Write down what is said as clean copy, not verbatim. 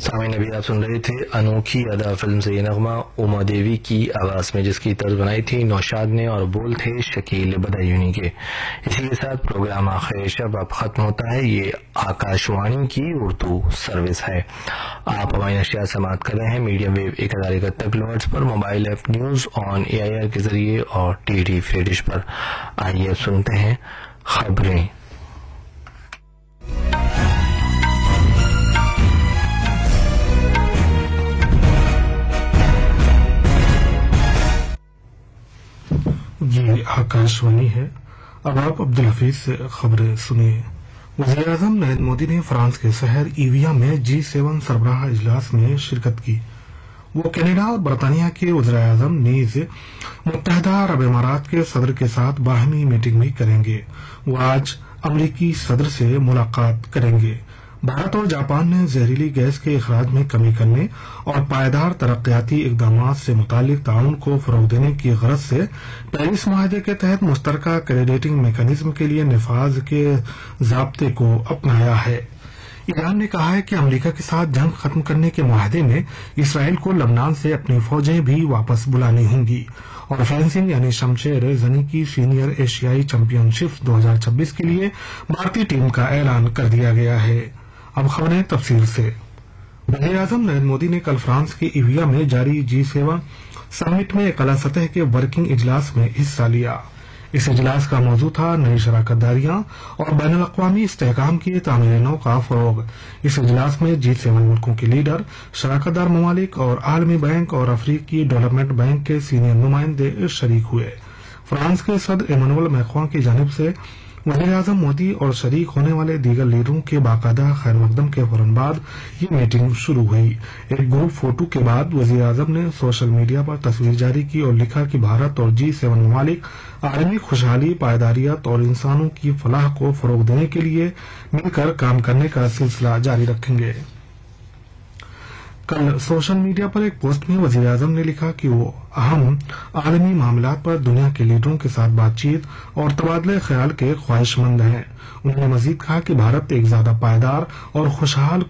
سامعین ابھی آپ سن رہے تھے انوکھی ادا فلم سے یہ نغمہ اما دیوی کی آواز میں، جس کی طرز بنائی تھی نوشاد نے اور بول تھے شکیل بدایونی کے۔ اسی کے ساتھ پروگرام آخر شب اب ختم ہوتا ہے۔ یہ آکاشوانی کی اردو سروس ہے۔ آپ ہماری نشریات سماعت کر رہے ہیں medium view 1031 kilo hertz per, mobile app news on AIR کے ذریعے اور TD فرے ڈش پر۔ آئیے اب سنتے ہیں خبریں۔ یہ آکاشوانی ہے۔ اب آپ عبدالحفیظ سے خبریں سنیے۔ وزیر اعظم نریندر مودی نے فرانس کے شہر ایویا میں G7 سربراہ اجلاس میں شرکت کی۔ وہ کینیڈا اور برطانیہ کے وزراء اعظم نیز متحدہ عرب امارات کے صدر کے ساتھ باہمی میٹنگ بھی کریں گے۔ وہ آج امریکی صدر سے ملاقات کریں گے۔ بھارت اور جاپان نے زہریلی گیس کے اخراج میں کمی کرنے اور پائیدار ترقیاتی اقدامات سے متعلق تعاون کو فروغ دینے کی غرض سے پیرس معاہدے کے تحت مشترکہ کریڈیٹنگ میکانزم کے لیے نفاذ کے ضابطے کو اپنایا ہے۔ ایران نے کہا ہے کہ امریکہ کے ساتھ جنگ ختم کرنے کے معاہدے میں اسرائیل کو لبنان سے اپنی فوجیں بھی واپس بلانی ہوں گی، اور فینسنگ یعنی شمشیر زنی کی سینئر ایشیائی چیمپئن شپ 2026 کے لیے بھارتی ٹیم کا اعلان کر دیا گیا ہے۔ اب خبریں تفصیل سے۔ وزیر اعظم نریندر مودی نے کل فرانس کے ایویا میں جاری G7 سمٹ میں ایک اعلیٰ سطح کے ورکنگ اجلاس میں حصہ لیا۔ اس اجلاس کا موضوع تھا نئی شراکت داریاں اور بین الاقوامی استحکام کی تعمیر نو کا فروغ۔ اس اجلاس میں G7 ملکوں کے لیڈر، شراکت دار ممالک اور عالمی بینک اور افریقی ڈیولپمنٹ بینک کے سینئر نمائندے شریک ہوئے۔ فرانس کے صدر ایمانوئل میکروں کی جانب سے وزیر اعظم مودی اور شریک ہونے والے دیگر لیڈروں کے باقاعدہ خیر مقدم کے فوراً بعد یہ میٹنگ شروع ہوئی۔ ایک گروپ فوٹو کے بعد وزیر اعظم نے سوشل میڈیا پر تصویر جاری کی اور لکھا کہ بھارت اور G7 ممالک عالمی خوشحالی، پائیداریت اور انسانوں کی فلاح کو فروغ دینے کے لیے مل کر کام کرنے کا سلسلہ جاری رکھیں گے۔ کل سوشل میڈیا پر ایک پوسٹ میں وزیر اعظم نے لکھا کہ وہ اہم عالمی معاملات پر دنیا کے لیڈروں کے ساتھ بات چیت اور تبادلہ خیال کے خواہش مند ہیں۔ انہوں نے مزید کہا کہ بھارت ایک زیادہ پائیدار اور خوشحال